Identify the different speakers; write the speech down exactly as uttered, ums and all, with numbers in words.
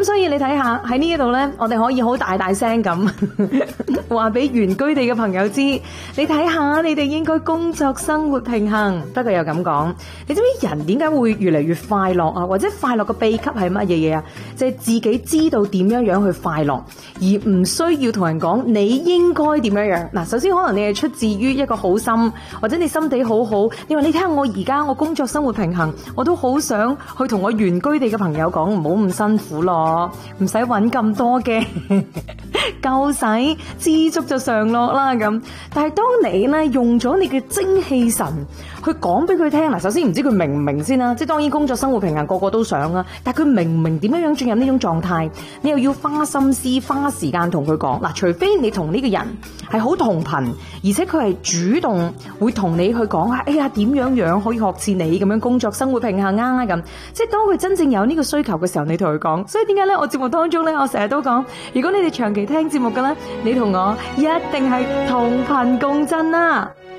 Speaker 1: 咁所以你睇下喺呢一度呢，我哋可以好大大聲咁話俾原居地嘅朋友知，你睇下你哋應該工作生活平衡。不過又咁講，你知唔知人點解會越嚟越快樂啊？或者快樂嘅秘笈係乜嘢嘢啊？就係自己知道點樣樣去快樂，而唔需要同人講你應該點樣樣。嗱，首先可能你係出自於一個好心，或者你心地好好，你話你睇下我而家我工作生活平衡，我都好想去同我原居地嘅朋友講，唔好咁辛苦咯，唔使搵咁多嘅，夠使知足就常樂啦咁。但係當你咧用咗你嘅精氣神去講俾佢聽，嗱，首先唔知佢明唔明先啦，即係當然工作生活平衡個個都想啦，但係佢明唔明點樣樣進入呢種狀態，你又要花心思花時間同佢講。嗱，除非你同呢個人係好同頻，而且佢係主動會同你去講下，哎呀點樣樣可以學似你咁樣工作生活平衡啊咁，即係當佢真正有呢個需求嘅時候，你同佢講。所以點解咧？我節目當中咧，我成日都講，如果你哋長期聽節目嘅咧，你同我一定係同頻共振啦。